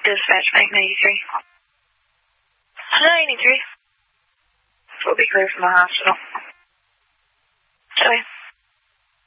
Dispatch Bank 93. 93. We'll be clear from the hospital.